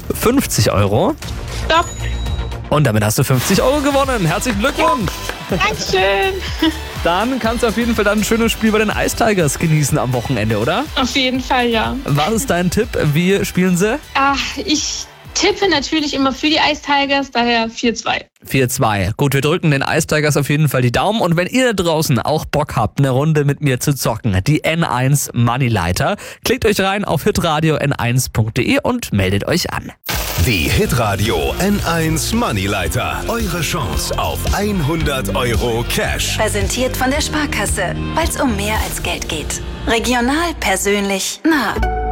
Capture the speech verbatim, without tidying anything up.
fünfzig Euro. Stopp. Und damit hast du fünfzig Euro gewonnen. Herzlichen Glückwunsch. Dankeschön. Dann kannst du auf jeden Fall dann ein schönes Spiel bei den Ice Tigers genießen am Wochenende, oder? Auf jeden Fall, ja. Was ist dein Tipp? Wie spielen sie? Ach, ich tippe natürlich immer für die Ice Tigers, daher vier zwei. vier zwei. Gut, wir drücken den Ice Tigers auf jeden Fall die Daumen. Und wenn ihr da draußen auch Bock habt, eine Runde mit mir zu zocken, die N eins Moneyleiter, klickt euch rein auf hitradio n eins punkt de und meldet euch an. Die Hitradio N eins Moneyleiter. Eure Chance auf hundert Euro Cash. Präsentiert von der Sparkasse, weil es um mehr als Geld geht. Regional, persönlich, nah.